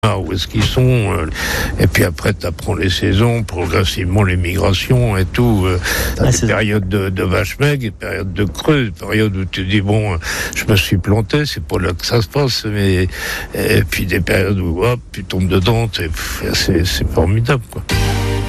où est-ce qu'ils sont, et puis après t'apprends les saisons, progressivement les migrations et tout, t'as des périodes de vache maigre, des périodes de creux, des périodes où tu dis bon, je me suis planté, c'est pas là que ça se passe, mais et puis des périodes où hop, tu tombes dedans, c'est formidable quoi.